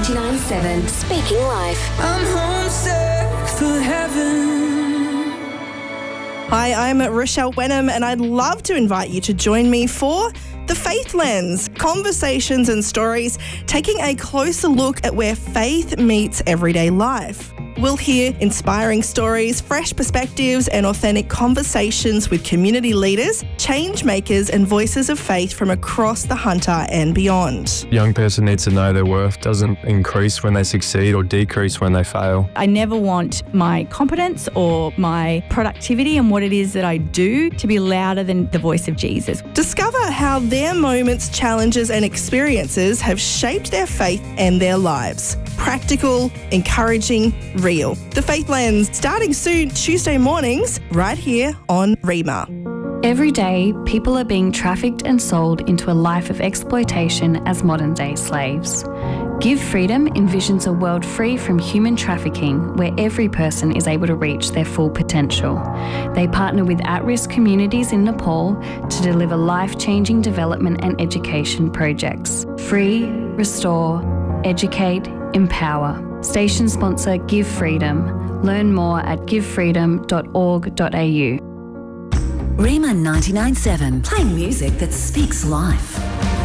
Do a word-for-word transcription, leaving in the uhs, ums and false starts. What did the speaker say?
ninety-nine point seven Speaking Life. I'm homesick for heaven. Hi, I'm Rochelle Wenham, and I'd love to invite you to join me for The Faith Lens, conversations and stories taking a closer look at where faith meets everyday life. We'll hear inspiring stories, fresh perspectives and authentic conversations with community leaders, change makers and voices of faith from across the Hunter and beyond. A young person needs to know their worth doesn't increase when they succeed or decrease when they fail. I never want my competence or my productivity and what it is that I do to be louder than the voice of Jesus. Discover how their moments, challenges and experiences have shaped their faith and their lives. Practical, encouraging, real. The Faith Lens, starting soon Tuesday mornings, right here on Rima. Every day, people are being trafficked and sold into a life of exploitation as modern-day slaves. Give Freedom envisions a world free from human trafficking where every person is able to reach their full potential. They partner with at-risk communities in Nepal to deliver life-changing development and education projects. Free, restore, educate, empower. Station sponsor Give Freedom. Learn more at give freedom dot org dot a u. Rima ninety-nine point seven, playing music that speaks life.